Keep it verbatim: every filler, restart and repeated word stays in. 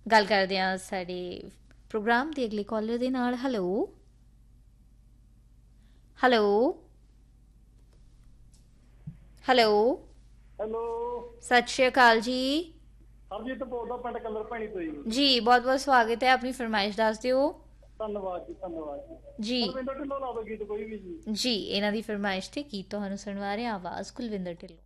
ਗੱਲ ਕਰਦੇ ਹਾਂ ਸਾਡੇ ਪ੍ਰੋਗਰਾਮ ਦੀ ਅਗਲੀ ਕਾਲਰ ਦੇ ਨਾਲ। ਹੈਲੋ ਹੈਲੋ ਹੈਲੋ ਹੈਲੋ, ਸਤਿ ਸ਼੍ਰੀ ਅਕਾਲ ਜੀ। ਹਰਜੀਤ ਬੋਲਦਾ ਪਿੰਡ ਕਲਰ ਭੈਣੀ ਤੋਂ ਜੀ। ਜੀ ਬਹੁਤ ਬਹੁਤ ਸਵਾਗਤ ਹੈ, ਆਪਣੀ ਫਰਮਾਇਸ਼ ਦੱਸ ਦਿਓ। ਧੰਨਵਾਦ ਜੀ, ਧੰਨਵਾਦ ਜੀ। ਜੀ ਕੁਲਵਿੰਦਰ ਢਿੱਲੋਂ ਲਾ ਦਿਓ ਗੀਤ ਕੋਈ ਵੀ ਜੀ। ਜੀ ਇਹਨਾਂ ਦੀ ਫਰਮਾਇਸ਼ ਤੇ ਗੀਤ ਤੁਹਾਨੂੰ ਸੁਣਵਾ ਰਹੇ ਹਾਂ, ਆਵਾਜ਼ ਕੁਲਵਿੰਦਰ ਢਿੱਲੋਂ।